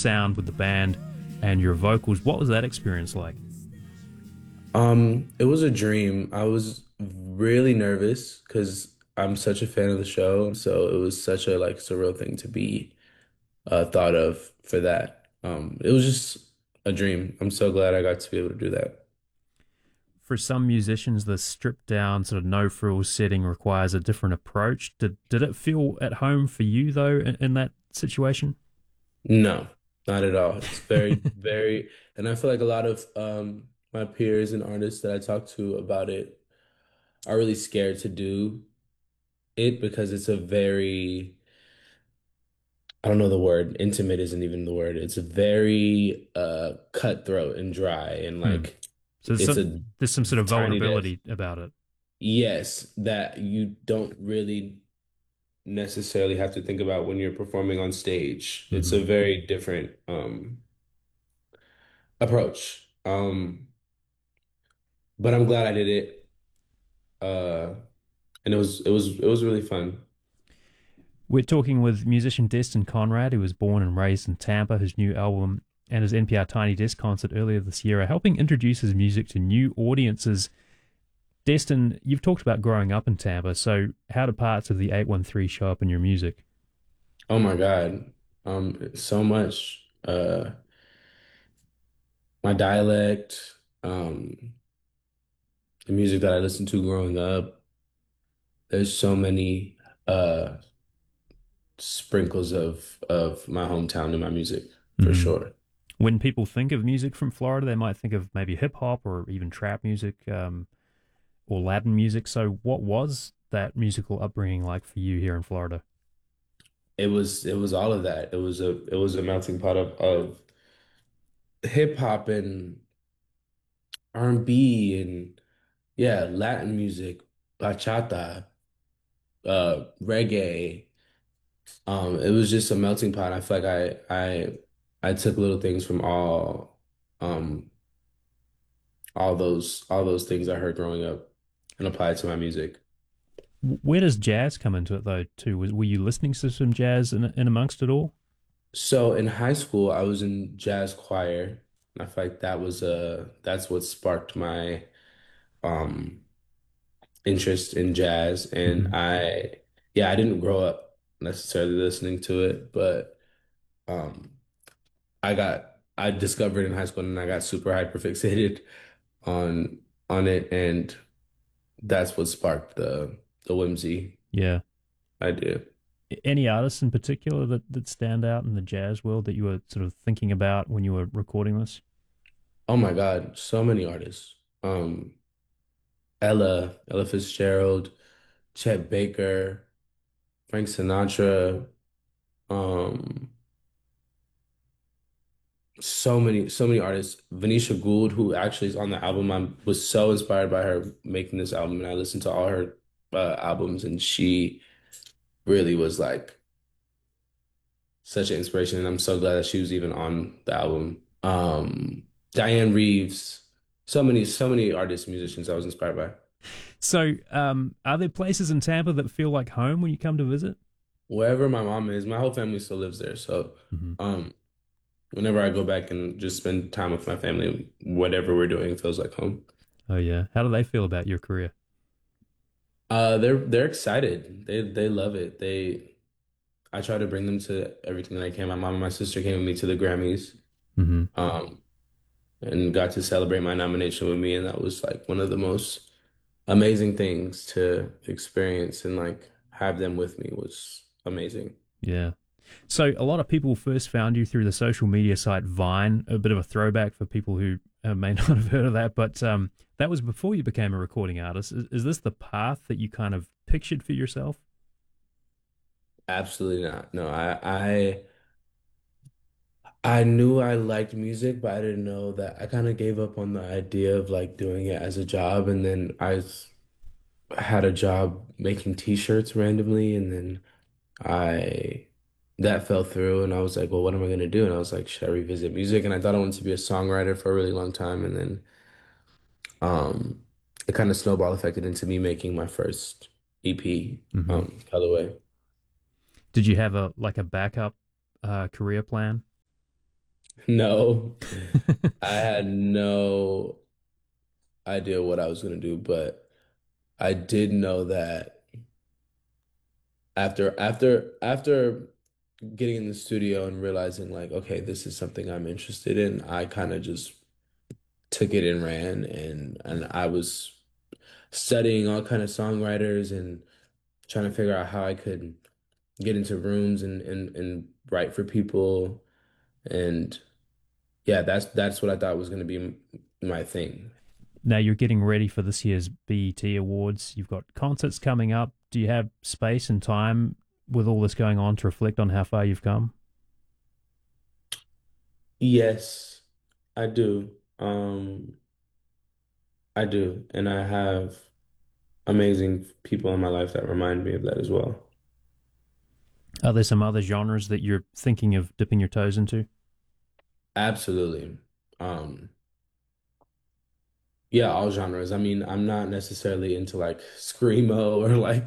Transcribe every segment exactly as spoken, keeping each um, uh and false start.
sound with the band and your vocals. What was that experience like? Um, it was a dream. I was really nervous because I'm such a fan of the show, so it was such a like surreal thing to be uh, thought of for that. Um, it was just a dream. I'm so glad I got to be able to do that. For some musicians, the stripped down sort of no frills setting requires a different approach. Did did it feel at home for you though in, in that situation? No, not at all. It's very, very, and I feel like a lot of um my peers and artists that I talk to about it are really scared to do it because it's a very, I don't know the word, intimate isn't even the word. It's very uh cutthroat and dry and Hmm. like So there's it's some a there's some sort of tiny desk. vulnerability about it. Yes, that you don't really necessarily have to think about when you're performing on stage. It's Hmm. a very different um approach. Um, but I'm glad I did it. Uh, and it was it was it was really fun. We're talking with musician Destin Conrad, who was born and raised in Tampa. His new album and his N P R Tiny Desk concert earlier this year are helping introduce his music to new audiences. Destin, you've talked about growing up in Tampa, so how do parts of the eight one three show up in your music? Oh my God. Um, so much. Uh, my dialect, um, the music that I listened to growing up. There's so many uh sprinkles of of my hometown in my music for Hmm. sure. When people think of music from Florida, they might think of maybe hip hop or even trap music um, or Latin music. So, what was that musical upbringing like for you here in Florida? It was it was all of that. It was a it was a melting pot of of hip hop and R and B and B and yeah, Latin music, bachata, uh, reggae. Um, it was just a melting pot. I feel like I I I took little things from all um all those all those things I heard growing up and applied to my music. Where does jazz come into it, though? Too was were you listening to some jazz in, in amongst it all? So in high school, I was in jazz choir. And I feel like that was uh that's what sparked my um interest in jazz. And Hmm. I yeah, I didn't grow up necessarily listening to it, but um I got I discovered in high school and I got super hyper fixated on on it and that's what sparked the the whimsy Yeah. idea. Any artists in particular that, that stand out in the jazz world that you were sort of thinking about when you were recording this? Oh my God, so many artists. Um Ella, Ella Fitzgerald, Chet Baker, Frank Sinatra, um so many so many artists. Venetia Gould, who actually is on the album. I was so inspired by her making this album and I listened to all her uh, albums and she really was like such an inspiration, and I'm so glad that she was even on the album. Um, Diane Reeves, so many, so many artists, musicians I was inspired by. So, um, are there places in Tampa that feel like home when you come to visit? Wherever my mom is, my whole family still lives there. So, Hmm. um, whenever I go back and just spend time with my family, whatever we're doing feels like home. Oh yeah. How do they feel about your career? Uh, they're they're excited. They they love it. They I try to bring them to everything that I can. My mom and my sister came with me to the Grammys. Hmm. Um, and got to celebrate my nomination with me, and that was like one of the most amazing things to experience and like have them with me was amazing. Yeah. So a lot of people first found you through the social media site Vine, a bit of a throwback for people who uh, may not have heard of that, but um, that was before you became a recording artist. Is, is this the path that you kind of pictured for yourself? Absolutely not. No, I I I knew I liked music, but I didn't know that I kind of gave up on the idea of like doing it as a job. And then I s- had a job making t-shirts randomly, and then I that fell through, and I was like, well, what am I gonna do? And I was like, should I revisit music? And I thought I wanted to be a songwriter for a really long time, and then Um, it kind of snowball affected into me making my first E P, Hmm. um, Colorway. Did you have a like a backup uh, career plan? No, I had no idea what I was gonna do, but I did know that after after after getting in the studio and realizing like, okay, this is something I'm interested in, I kind of just took it and ran, and and I was studying all kind of songwriters and trying to figure out how I could get into rooms and and and write for people. And yeah, that's that's what I thought was going to be m- my thing. Now you're getting ready for this year's B E T Awards. You've got concerts coming up. Do you have space and time with all this going on to reflect on how far you've come? Yes, I do. Um, I do, and I have amazing people in my life that remind me of that as well. Are there some other genres that you're thinking of dipping your toes into? Absolutely. Um, yeah, all genres. I mean, I'm not necessarily into like screamo or like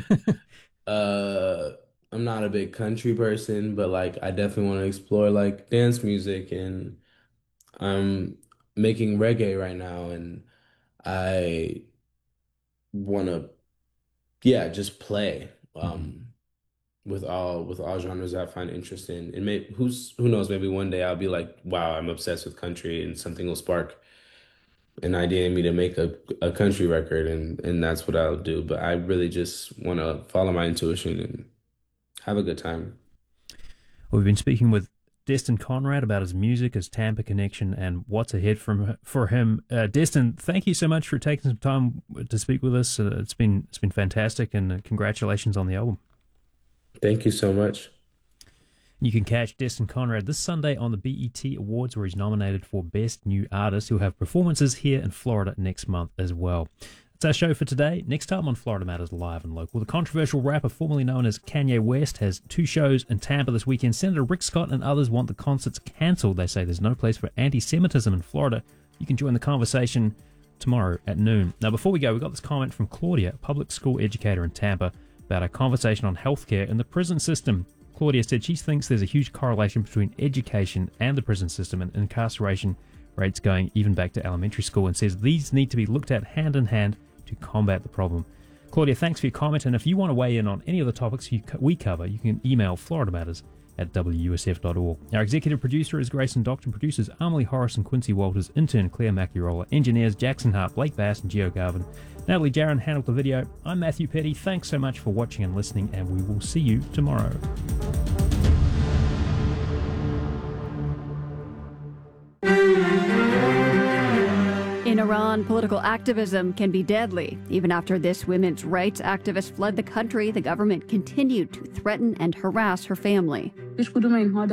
uh I'm not a big country person, but like I definitely want to explore like dance music, and I'm making reggae right now, and I want to yeah, just play Mhm. um with all with all genres that I find interesting. And maybe who's who knows, maybe one day I'll be like, wow, I'm obsessed with country, and something will spark an idea in me to make a, a country record, and and that's what I'll do. But I really just want to follow my intuition and have a good time. We've been speaking with Destin Conrad about his music, his Tampa connection, and what's ahead from for him. Uh, Destin, thank you so much for taking some time to speak with us. Uh, it's been it's been fantastic, and uh, congratulations on the album. Thank you so much. You can catch Destin Conrad this Sunday on the B E T Awards, where he's nominated for Best New Artist. He'll have performances here in Florida next month as well. That's our show for today. Next time on Florida Matters Live and Local, the controversial rapper formerly known as Kanye West has two shows in Tampa this weekend. Senator Rick Scott and others want the concerts cancelled. They say there's no place for anti-Semitism in Florida. You can join the conversation tomorrow at noon. Now, before we go, we got this comment from Claudia, a public school educator in Tampa, about a conversation on healthcare in the prison system. Claudia said she thinks there's a huge correlation between education and the prison system and incarceration rates going even back to elementary school, and says these need to be looked at hand in hand to combat the problem. Claudia, thanks for your comment, and if you want to weigh in on any of the topics you, we cover, you can email Florida Matters at w u s f dot org. Our executive producer is Grayson Docton, producers Amelie Horace and Quincy Walters, intern Claire Maciarola, engineers Jackson Hart, Blake Bass and Gio Garvin. Natalie Jaron handled the video. I'm Matthew Petty. Thanks so much for watching and listening, and we will see you tomorrow. In Iran, political activism can be deadly. Even after this women's rights activist fled the country, the government continued to threaten and harass her family. None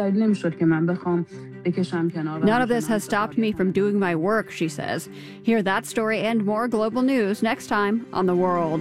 of this has stopped me from doing my work, she says. Hear that story and more global news next time on The World.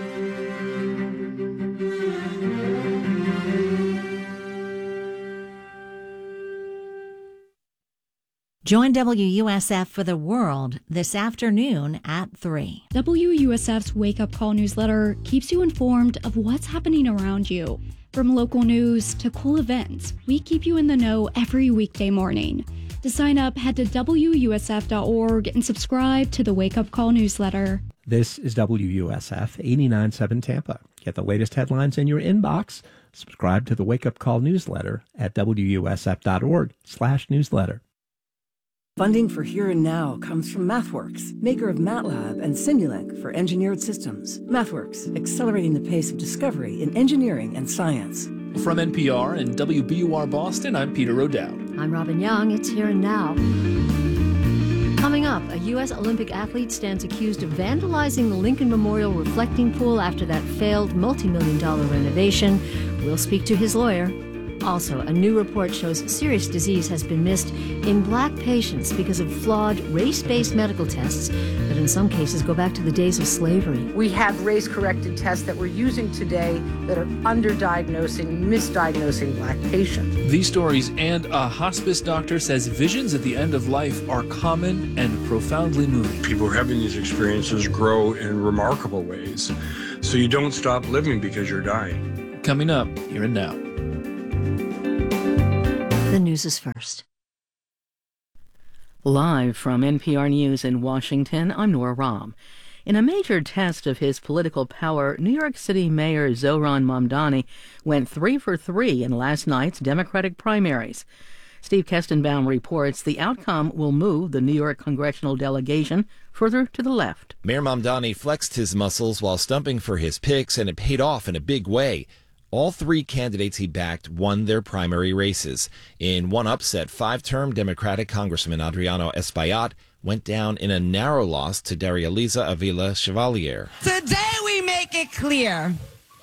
Join W U S F for the World this afternoon at three. W U S F's Wake Up Call newsletter keeps you informed of what's happening around you. From local news to cool events, we keep you in the know every weekday morning. To sign up, head to w u s f dot org and subscribe to the Wake Up Call newsletter. This is W U S F eighty-nine point seven Tampa. Get the latest headlines in your inbox. Subscribe to the Wake Up Call newsletter at w u s f dot org slash newsletter. Funding for Here and Now comes from MathWorks, maker of MATLAB and Simulink for engineered systems. MathWorks, accelerating the pace of discovery in engineering and science. From N P R and W B U R Boston, I'm Peter O'Dowd. I'm Robin Young. It's Here and Now. Coming up, a U S Olympic athlete stands accused of vandalizing the Lincoln Memorial reflecting pool after that failed multi-million dollar renovation. We'll speak to his lawyer. Also, a new report shows serious disease has been missed in black patients because of flawed race-based medical tests that in some cases go back to the days of slavery. We have race-corrected tests that we're using today that are underdiagnosing, misdiagnosing black patients. These stories and a hospice doctor says visions at the end of life are common and profoundly moving. People having these experiences grow in remarkable ways. So you don't stop living because you're dying. Coming up, Here and Now. The news is first. Live from N P R News in Washington, I'm Nora Rahm. In a major test of his political power, New York City Mayor Zohran Mamdani went three for three in last night's Democratic primaries. Steve Kestenbaum reports the outcome will move the New York congressional delegation further to the left. Mayor Mamdani flexed his muscles while stumping for his picks, and it paid off in a big way. All three candidates he backed won their primary races. In one upset, five-term Democratic Congressman Adriano Espaillat went down in a narrow loss to Darrealiza Avila Chevalier. Today we make it clear.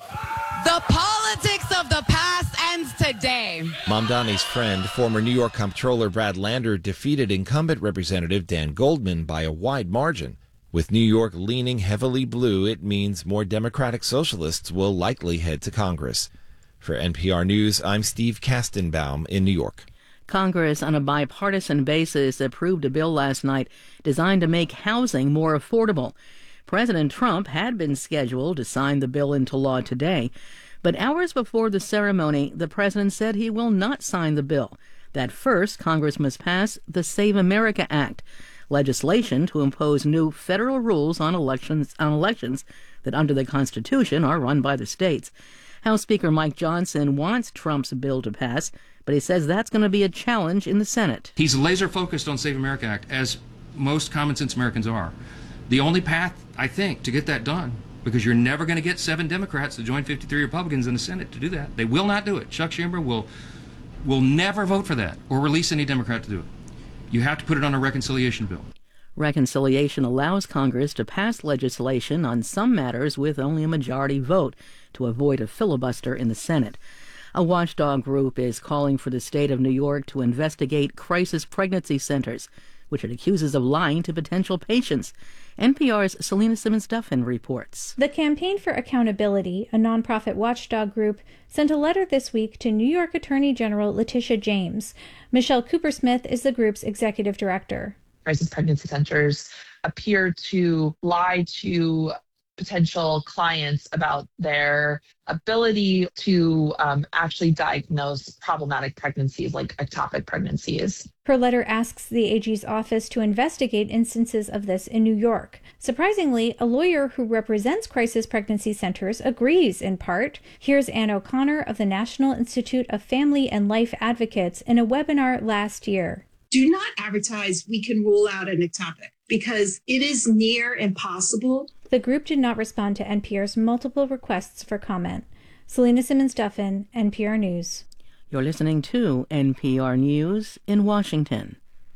The politics of the past ends today. Mamdani's friend, former New York Comptroller Brad Lander, defeated incumbent Representative Dan Goldman by a wide margin. With New York leaning heavily blue, it means more Democratic socialists will likely head to Congress. For N P R News, I'm Steve Kestenbaum in New York. Congress, on a bipartisan basis, approved a bill last night designed to make housing more affordable. President Trump had been scheduled to sign the bill into law today, but hours before the ceremony, the president said he will not sign the bill. That first, Congress must pass the Save America Act, legislation to impose new federal rules on elections on elections that under the Constitution are run by the states. House Speaker Mike Johnson wants Trump's bill to pass, but he says that's going to be a challenge in the Senate. He's laser focused on Save America Act, as most common sense Americans are. The only path, I think, to get that done, because you're never going to get seven Democrats to join fifty-three Republicans in the Senate to do that. They will not do it. Chuck Schumer will will never vote for that or release any Democrat to do it. You have to put it on a reconciliation bill. Reconciliation allows Congress to pass legislation on some matters with only a majority vote to avoid a filibuster in the Senate. A watchdog group is calling for the state of New York to investigate crisis pregnancy centers, which it accuses of lying to potential patients. N P R's Selena Simmons-Duffin reports. The Campaign for Accountability, a nonprofit watchdog group, sent a letter this week to New York Attorney General Letitia James. Michelle Coopersmith is the group's executive director. Crisis pregnancy centers appear to lie to potential clients about their ability to um, actually diagnose problematic pregnancies like ectopic pregnancies. Her letter asks the A G's office to investigate instances of this in New York. Surprisingly, a lawyer who represents crisis pregnancy centers agrees in part. Here's Ann O'Connor of the National Institute of Family and Life Advocates in a webinar last year. Do not advertise we can rule out an ectopic because it is near impossible. The group did not respond to N P R's multiple requests for comment. Selena Simmons-Duffin, N P R News. You're listening to N P R News in Washington.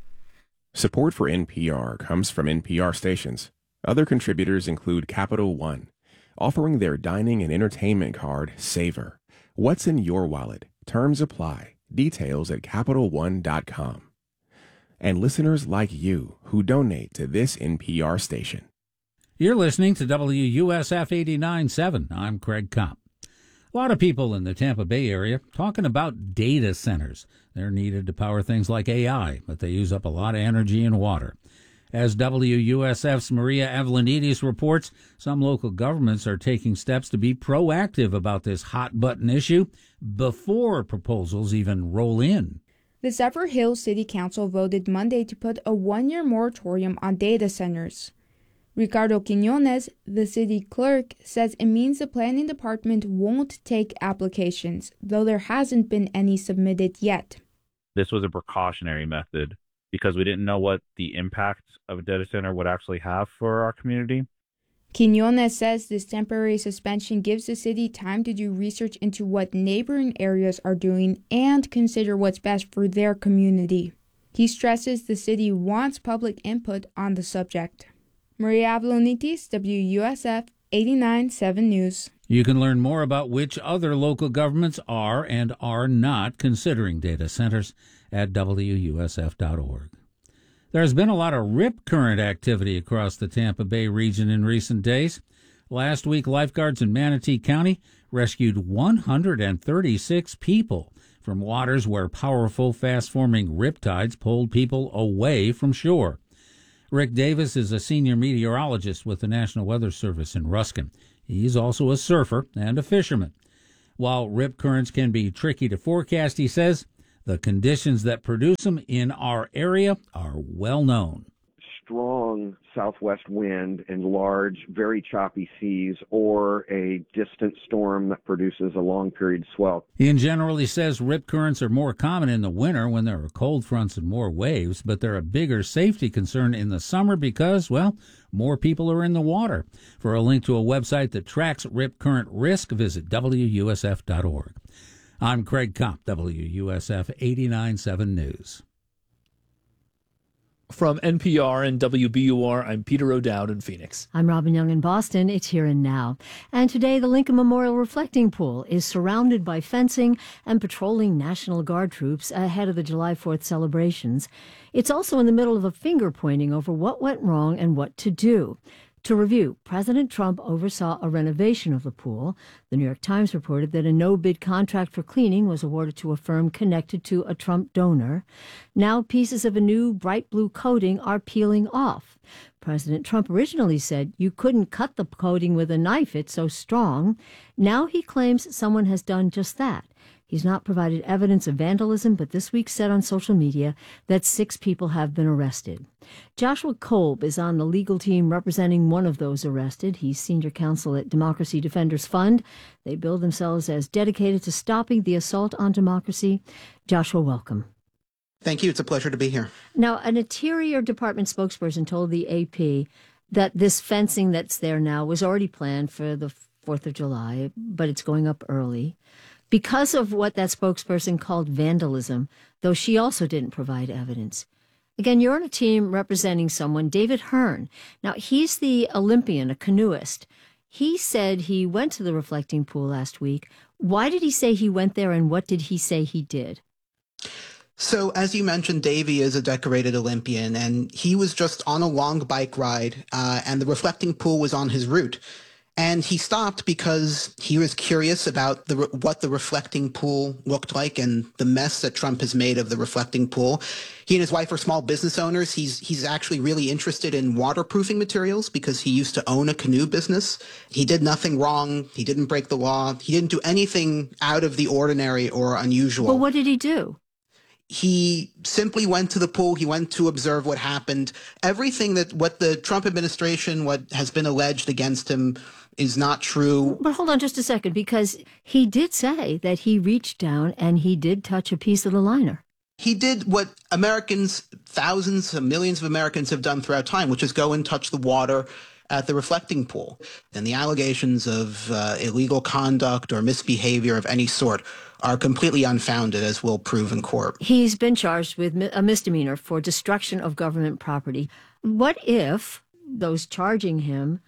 Support for N P R comes from N P R stations. Other contributors include Capital One, offering their dining and entertainment card, Savor. What's in your wallet? Terms apply. Details at Capital One dot com. And listeners like you who donate to this N P R station. You're listening to W U S F eighty-nine point seven. I'm Craig Kopp. A lot of people in the Tampa Bay area talking about data centers. They're needed to power things like A I, but they use up a lot of energy and water. As W U S F's Maria Avlanidis reports, some local governments are taking steps to be proactive about this hot-button issue before proposals even roll in. The Zephyrhills City Council voted Monday to put a one-year moratorium on data centers. Ricardo Quiñones, the city clerk, says it means the planning department won't take applications, though there hasn't been any submitted yet. This was a precautionary method because we didn't know what the impact of a data center would actually have for our community. Quiñones says this temporary suspension gives the city time to do research into what neighboring areas are doing and consider what's best for their community. He stresses the city wants public input on the subject. Maria Avlonitis, W U S F eighty-nine point seven News. You can learn more about which other local governments are and are not considering data centers at W U S F dot org. There's been a lot of rip current activity across the Tampa Bay region in recent days. Last week, lifeguards in Manatee County rescued one hundred thirty-six people from waters where powerful, fast-forming riptides pulled people away from shore. Rick Davis is a senior meteorologist with the National Weather Service in Ruskin. He's also a surfer and a fisherman. While rip currents can be tricky to forecast, he says, The conditions that produce them in our area are well known. Strong southwest wind and large, very choppy seas, or a distant storm that produces a long period swell. Ian generally says rip currents are more common in the winter when there are cold fronts and more waves, but they're a bigger safety concern in the summer because, well, more people are in the water. For a link to a website that tracks rip current risk, visit W U S F dot org. I'm Craig Kopp, W U S F eighty-nine point seven News. From N P R and W B U R, I'm Peter O'Dowd in Phoenix. I'm Robin Young in Boston. It's Here and Now. And today, the Lincoln Memorial Reflecting Pool is surrounded by fencing and patrolling National Guard troops ahead of the July fourth celebrations. It's also in the middle of a finger-pointing over what went wrong and what to do. To review, President Trump oversaw a renovation of the pool. The New York Times reported that a no-bid contract for cleaning was awarded to a firm connected to a Trump donor. Now pieces of a new bright blue coating are peeling off. President Trump originally said you couldn't cut the coating with a knife, it's so strong. Now he claims someone has done just that. He's not provided evidence of vandalism, but this week said on social media that six people have been arrested. Joshua Kolb is on the legal team representing one of those arrested. He's senior counsel at Democracy Defenders Fund. They bill themselves as dedicated to stopping the assault on democracy. Joshua, welcome. Thank you. It's a pleasure to be here. Now, an Interior Department spokesperson told the A P that this fencing that's there now was already planned for the fourth of July, but it's going up early because of what that spokesperson called vandalism, though she also didn't provide evidence. Again, you're on a team representing someone, David Hearn. Now, he's the Olympian, a canoeist. He said he went to the reflecting pool last week. Why did he say he went there, and what did he say he did? So, as you mentioned, Davey is a decorated Olympian, and he was just on a long bike ride, uh, and the reflecting pool was on his route. And he stopped because he was curious about the, what the reflecting pool looked like and the mess that Trump has made of the reflecting pool. He and his wife are small business owners. He's he's actually really interested in waterproofing materials because he used to own a canoe business. He did nothing wrong. He didn't break the law. He didn't do anything out of the ordinary or unusual. Well, what did he do? He simply went to the pool. He went to observe what happened. Everything that what the Trump administration, what has been alleged against him, is not true. But hold on just a second, because he did say that he reached down and he did touch a piece of the liner. He did what Americans, thousands of millions of Americans have done throughout time, which is go and touch the water at the reflecting pool. And the allegations of uh, illegal conduct or misbehavior of any sort are completely unfounded, as we'll prove in court. He's been charged with a misdemeanor for destruction of government property. What if those charging him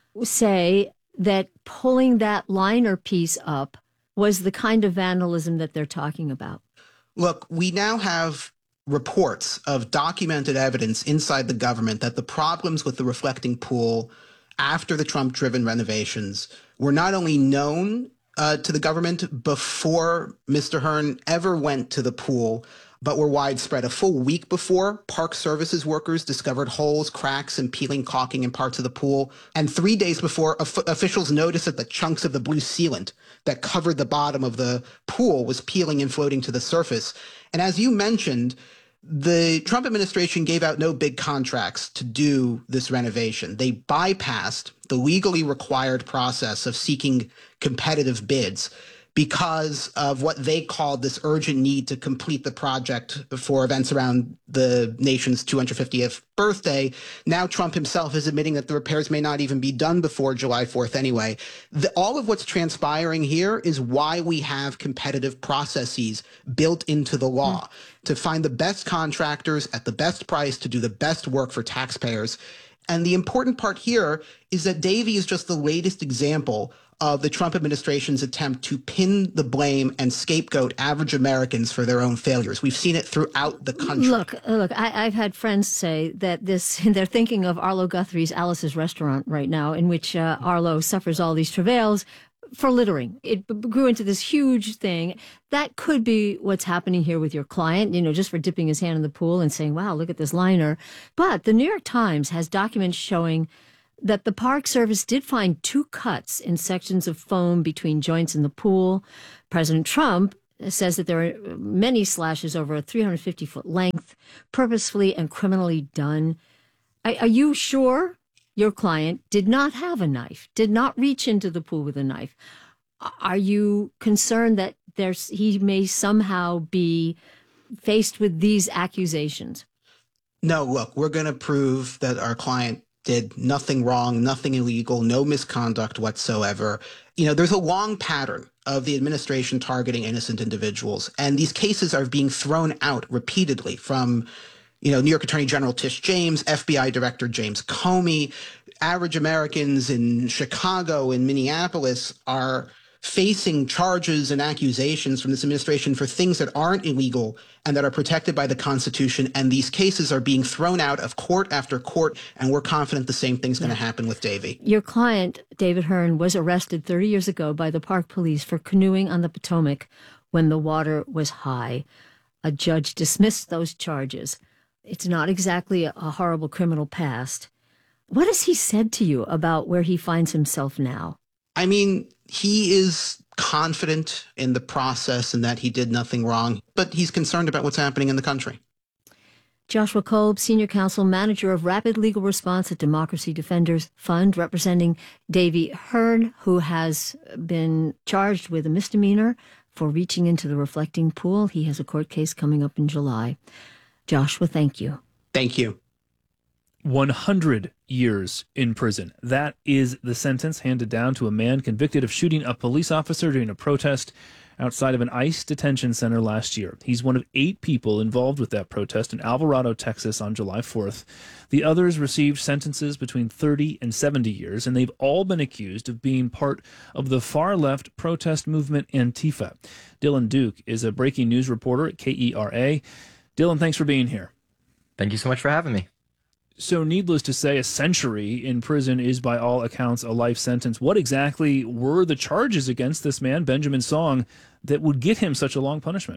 say that pulling that liner piece up was the kind of vandalism that they're talking about? Look, we now have reports of documented evidence inside the government that the problems with the reflecting pool after the Trump-driven renovations were not only known uh, to the government before Mister Hearn ever went to the pool, but were widespread. A full week before, Park Services workers discovered holes, cracks, and peeling caulking in parts of the pool. And three days before, of- officials noticed that the chunks of the blue sealant that covered the bottom of the pool was peeling and floating to the surface. And as you mentioned, the Trump administration gave out no big contracts to do this renovation. They bypassed the legally required process of seeking competitive bids because of what they called this urgent need to complete the project for events around the nation's two hundred fiftieth birthday. Now Trump himself is admitting that the repairs may not even be done before July fourth anyway. The, all of what's transpiring here is why we have competitive processes built into the law mm. to find the best contractors at the best price to do the best work for taxpayers. And the important part here is that Davey is just the latest example of the Trump administration's attempt to pin the blame and scapegoat average Americans for their own failures. We've seen it throughout the country. Look, look, I, I've had friends say that this, they're thinking of Arlo Guthrie's Alice's Restaurant right now, in which uh, Arlo suffers all these travails for littering. It b- grew into this huge thing. That could be what's happening here with your client, you know, just for dipping his hand in the pool and saying, wow, look at this liner. But the New York Times has documents showing that the Park Service did find two cuts in sections of foam between joints in the pool. President Trump says that there are many slashes over a three hundred fifty foot length, purposefully and criminally done. Are, are you sure your client did not have a knife, did not reach into the pool with a knife? Are you concerned that there's he may somehow be faced with these accusations? No, look, we're going to prove that our client did nothing wrong, nothing illegal, no misconduct whatsoever. You know, there's a long pattern of the administration targeting innocent individuals, and these cases are being thrown out repeatedly from, you know, New York Attorney General Tish James, F B I Director James Comey. Average Americans in Chicago and Minneapolis are facing charges and accusations from this administration for things that aren't illegal and that are protected by the Constitution. And these cases are being thrown out of court after court, and we're confident the same thing's going to happen with Davy. Your client, David Hearn, was arrested thirty years ago by the Park Police for canoeing on the Potomac when the water was high. A judge dismissed those charges. It's not exactly a horrible criminal past. What has he said to you about where he finds himself now? I mean, he is confident in the process and that he did nothing wrong, but he's concerned about what's happening in the country. Joshua Kolb, Senior Counsel, Manager of Rapid Legal Response at Democracy Defenders Fund, representing Davy Hearn, who has been charged with a misdemeanor for reaching into the reflecting pool. He has a court case coming up in July. Joshua, thank you. Thank you. one hundred years in prison. That is the sentence handed down to a man convicted of shooting a police officer during a protest outside of an ICE detention center last year. He's one of eight people involved with that protest in Alvarado, Texas on July fourth. The others received sentences between thirty and seventy years, and they've all been accused of being part of the far-left protest movement Antifa. Dylan Duke is a breaking news reporter at K E R A. Dylan, thanks for being here. Thank you so much for having me. So needless to say, a century in prison is by all accounts a life sentence. What exactly were the charges against this man, Benjamin Song, that would get him such a long punishment?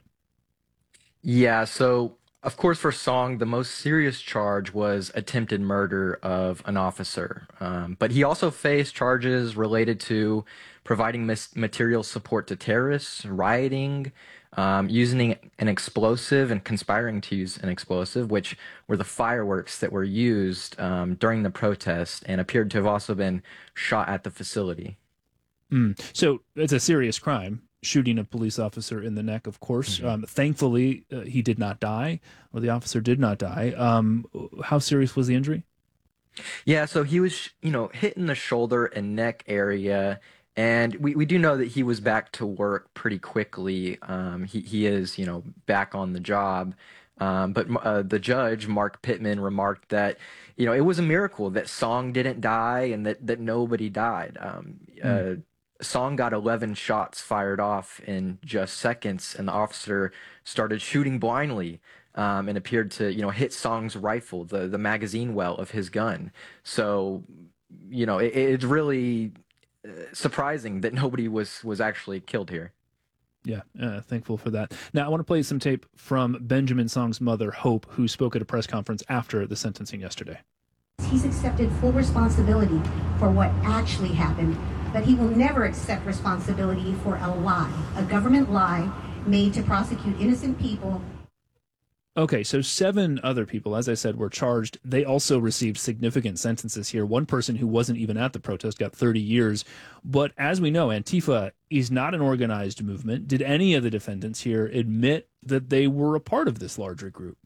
Yeah, so of course for Song, the most serious charge was attempted murder of an officer. Um, but he also faced charges related to providing mis- material support to terrorists, rioting, Um, using an explosive and conspiring to use an explosive, which were the fireworks that were used um, during the protest and appeared to have also been shot at the facility. Mm. So it's a serious crime, shooting a police officer in the neck, of course. Mm-hmm. Um, thankfully, uh, he did not die, or the officer did not die. Um, how serious was the injury? Yeah, so he was, you know, hit in the shoulder and neck area. And we, we do know that he was back to work pretty quickly. Um, he, he is, you know, back on the job. Um, but uh, the judge, Mark Pittman, remarked that, you know, it was a miracle that Song didn't die and that, that nobody died. Um, mm. uh, Song got eleven shots fired off in just seconds, and the officer started shooting blindly um, and appeared to, you know, hit Song's rifle, the, the magazine well of his gun. So, you know, it, it's really surprising that nobody was was actually killed here. Yeah, uh, thankful for that. Now, I want to play some tape from Benjamin Song's mother, Hope, who spoke at a press conference after the sentencing yesterday. He's accepted full responsibility for what actually happened, but he will never accept responsibility for a lie, a government lie made to prosecute innocent people. Okay, so seven other people, as I said, were charged. They also received significant sentences here. One person who wasn't even at the protest got thirty years. But as we know, Antifa is not an organized movement. Did any of the defendants here admit that they were a part of this larger group?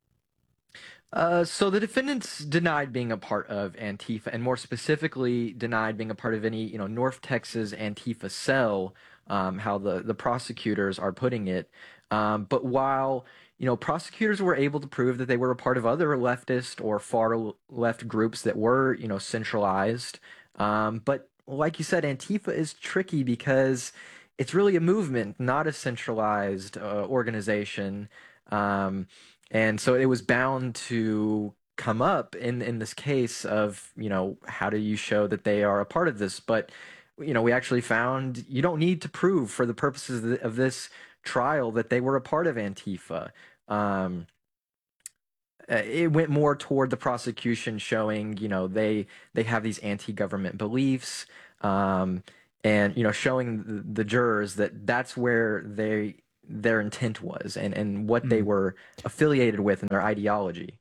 Uh, so the defendants denied being a part of Antifa, and more specifically denied being a part of any, you know, North Texas Antifa cell, um, how the, the prosecutors are putting it. Um, but while You know, prosecutors were able to prove that they were a part of other leftist or far left groups that were, you know, centralized. Um, but like you said, Antifa is tricky because it's really a movement, not a centralized uh, organization. Um, and so it was bound to come up in, in this case of, you know, how do you show that they are a part of this? But, you know, we actually found you don't need to prove for the purposes of, the, of this trial that they were a part of Antifa. Um, it went more toward the prosecution showing, you know, they they have these anti-government beliefs, um, and, you know, showing the, the jurors that that's where they their intent was and, and what mm. they were affiliated with in their ideology.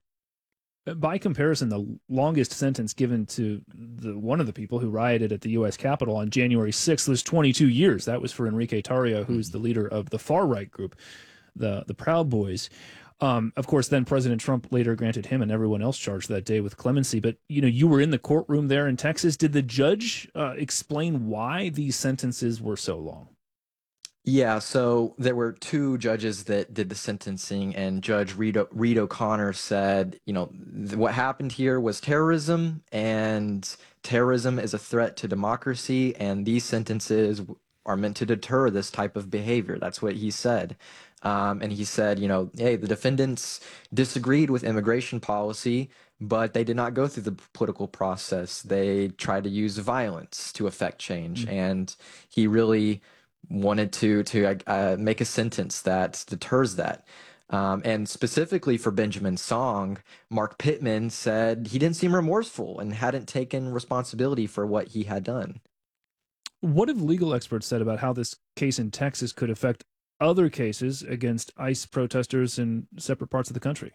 By comparison, the longest sentence given to the one of the people who rioted at the U S Capitol on January sixth was twenty-two years. That was for Enrique Tarrio, who's the leader of the far-right group, the, the Proud Boys. Um, of course, then President Trump later granted him and everyone else charged that day with clemency. But, you know, you were in the courtroom there in Texas. Did the judge uh, explain why these sentences were so long? Yeah, so there were two judges that did the sentencing, and Judge Reed, o- Reed O'Connor said, you know, th- what happened here was terrorism, and terrorism is a threat to democracy, and these sentences are meant to deter this type of behavior. That's what he said. Um, and he said, you know, hey, the defendants disagreed with immigration policy, but they did not go through the political process. They tried to use violence to affect change, mm-hmm. and he really wanted to to uh, make a sentence that deters that. Um, and specifically for Benjamin Song, Mark Pittman said he didn't seem remorseful and hadn't taken responsibility for what he had done. What have legal experts said about how this case in Texas could affect other cases against ICE protesters in separate parts of the country?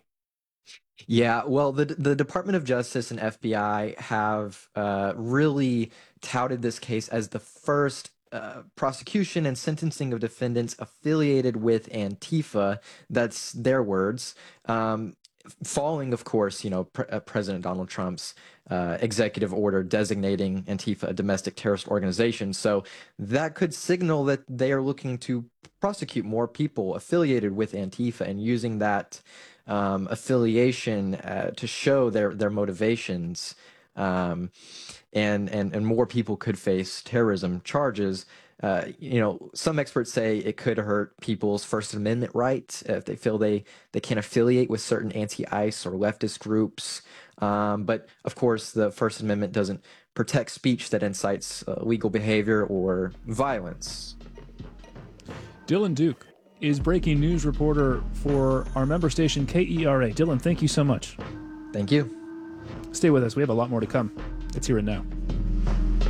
Yeah, well, the the Department of Justice and F B I have uh, really touted this case as the first Uh, prosecution and sentencing of defendants affiliated with Antifa. That's their words. Um, following, of course, you know, Pre- uh, President Donald Trump's uh, executive order designating Antifa a domestic terrorist organization. So that could signal that they are looking to prosecute more people affiliated with Antifa and using that um, affiliation uh, to show their their motivations. Um, and, and, and more people could face terrorism charges. Uh, you know, some experts say it could hurt people's First Amendment rights if they feel they, they can't affiliate with certain anti-ICE or leftist groups. Um, but of course, the First Amendment doesn't protect speech that incites uh, legal behavior or violence. Dylan Duke is breaking news reporter for our member station K E R A. Dylan, thank you so much. Thank you. Stay with us. We have a lot more to come. It's Here and Now.